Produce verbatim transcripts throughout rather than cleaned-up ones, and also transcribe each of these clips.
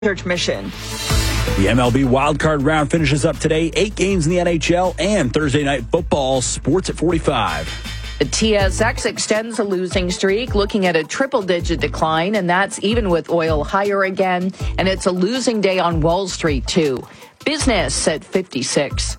Research mission. The M L B wildcard round finishes up today. Eight games in the N H L and Thursday night football. Sports at forty-five. The T S X extends a losing streak, looking at a triple-digit decline, and that's even with oil higher again. And it's a losing day on Wall Street, too. Business at fifty-six.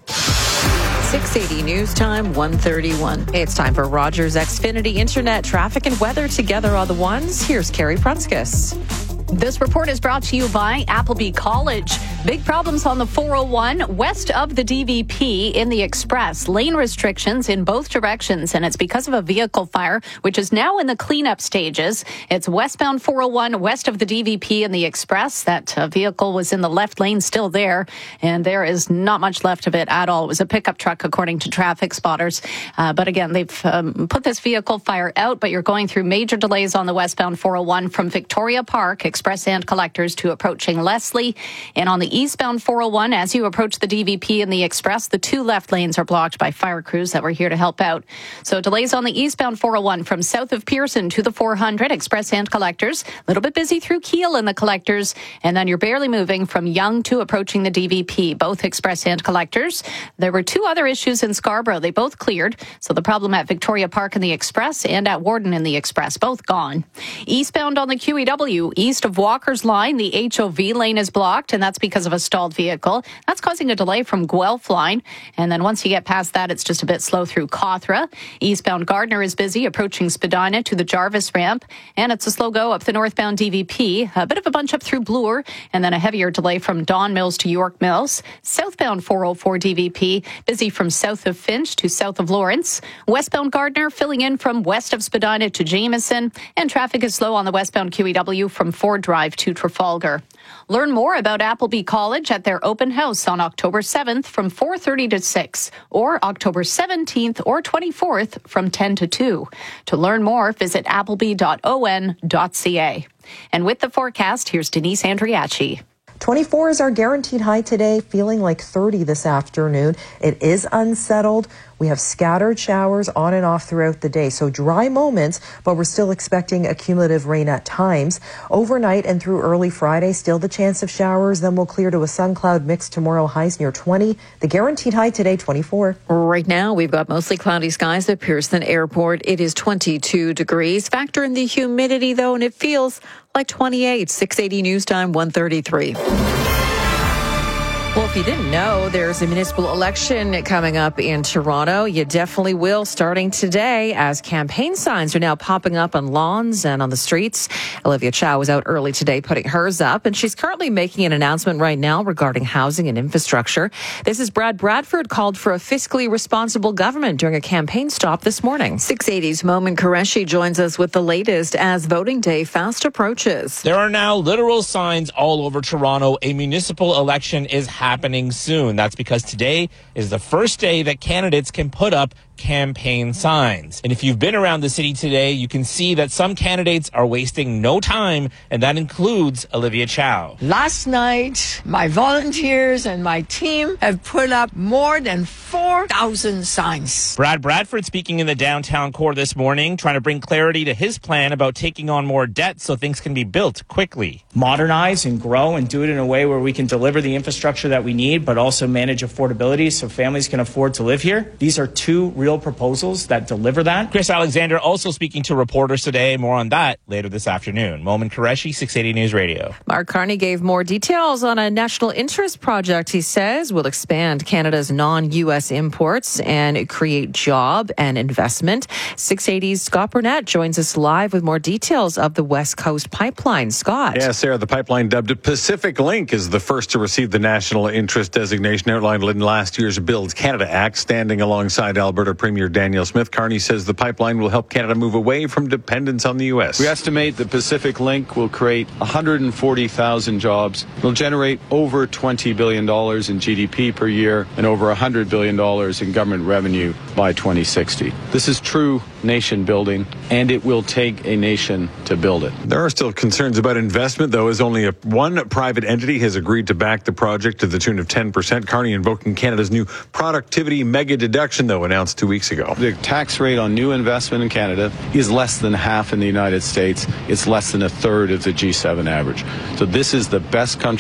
six eighty News Time, one thirty-one. It's time for Rogers Xfinity Internet traffic and weather together on the ones. Here's Carrie Prunskis. This report is brought to you by Appleby College. Big problems on the four oh one west of the D V P in the Express. Lane restrictions in both directions, and it's because of a vehicle fire, which is now in the cleanup stages. It's westbound four oh one west of the D V P in the Express. That uh, vehicle was in the left lane, still there, and there is not much left of it at all. It was a pickup truck, according to traffic spotters. Uh, but again, they've um, put this vehicle fire out, but you're going through major delays on the westbound four oh one from Victoria Park, Express and Collectors, to approaching Leslie. And on the eastbound four oh one, as you approach the D V P and the Express, the two left lanes are blocked by fire crews that were here to help out. So delays on the eastbound four oh one from south of Pearson to the four hundred, Express and Collectors. A little bit busy through Kiel in the Collectors. And then you're barely moving from Yonge to approaching the D V P, both Express and Collectors. There were two other issues in Scarborough. They both cleared. So the problem at Victoria Park in the Express and at Warden in the Express, both gone. Eastbound on the Q E W, east of Walker's line, the H O V lane is blocked, and that's because of a stalled vehicle. That's causing a delay from Guelph line. And then once you get past that, it's just a bit slow through Cawthra. Eastbound Gardner is busy approaching Spadina to the Jarvis ramp, and it's a slow go up the northbound D V P. A bit of a bunch up through Bloor, and then a heavier delay from Don Mills to York Mills. Southbound four oh four D V P, busy from south of Finch to south of Lawrence. Westbound Gardner filling in from west of Spadina to Jameson, and traffic is slow on the westbound Q E W from Ford Drive to Trafalgar. Learn more about Appleby College at their open house on October seventh from four thirty to six, or October seventeenth or twenty-fourth from ten to two. To learn more, visit appleby dot o n dot c a. And with the forecast, here's Denise Andriachi. twenty-four is our guaranteed high today, feeling like thirty this afternoon. It is unsettled. We have scattered showers on and off throughout the day, so dry moments, but we're still expecting accumulative rain at times. Overnight and through early Friday, still the chance of showers, then we'll clear to a sun cloud mix tomorrow, highs near twenty. The guaranteed high today, twenty-four. Right now, we've got mostly cloudy skies at Pearson Airport. It is twenty-two degrees. Factor in the humidity, though, and it feels like twenty-eight. six eighty News Time, one thirty-three. Well, if you didn't know, there's a municipal election coming up in Toronto. You definitely will, starting today, as campaign signs are now popping up on lawns and on the streets. Olivia Chow was out early today putting hers up, and she's currently making an announcement right now regarding housing and infrastructure. This is Brad Bradford called for a fiscally responsible government during a campaign stop this morning. six eighty's Momin Qureshi joins us with the latest as voting day fast approaches. There are now literal signs all over Toronto. A municipal election is happening soon. That's because today is the first day that candidates can put up campaign signs. And if you've been around the city today, you can see that some candidates are wasting no time, and that includes Olivia Chow. Last night, my volunteers and my team have put up more than four thousand signs. Brad Bradford speaking in the downtown core this morning, trying to bring clarity to his plan about taking on more debt so things can be built quickly. Modernize and grow and do it in a way where we can deliver the infrastructure that we need, but also manage affordability so families can afford to live here. These are two real proposals that deliver that. Chris Alexander also speaking to reporters today. More on that later this afternoon. Momin Qureshi, six eighty News Radio. Mark Carney gave more details on a national interest project he says will expand Canada's non-U S imports and create job and investment. six eighty's Scott Burnett joins us live with more details of the West Coast Pipeline. Scott. Yeah, Sarah, the pipeline dubbed Pacific Link is the first to receive the national interest designation outlined in last year's Build Canada Act, standing alongside Alberta Premier Danielle Smith. Carney says the pipeline will help Canada move away from dependence on the U S. We estimate the Pacific Link will create one hundred forty thousand jobs. It will generate over twenty billion dollars in G D P per year and over one hundred billion dollars in government revenue by twenty sixty. This is true nation building, and it will take a nation to build it. There are still concerns about investment, though, as only a, one private entity has agreed to back the project to the tune of ten percent. Carney invoking Canada's new productivity mega deduction, though, announced two weeks ago. The tax rate on new investment in Canada is less than half in the United States. It's less than a third of the G seven average. So this is the best country